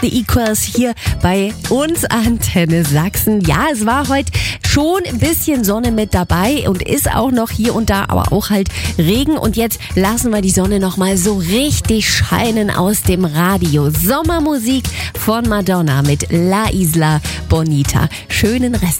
The Equals hier bei uns Antenne Sachsen. Ja, es war heute schon ein bisschen Sonne mit dabei und ist auch noch hier und da, aber auch halt Regen. Und jetzt lassen wir die Sonne nochmal so richtig scheinen aus dem Radio. Sommermusik von Madonna mit La Isla Bonita. Schönen Rest.